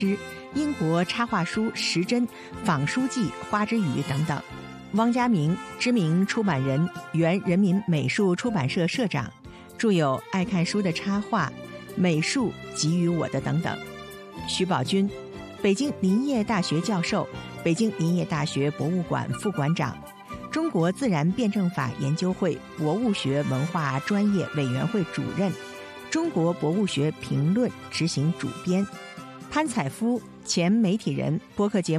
英国插画书时珍、仿书记花之语等等。汪家明，知名出版人，原人民美术出版社社长，著有《爱看书的插画》《美术给予我的》等等。徐宝军，北京林业大学教授，北京林业大学博物馆副馆长，中国自然辩证法研究会博物学文化专业委员会主任，中国博物学评论执行主编。潘采夫，前媒体人，播客节目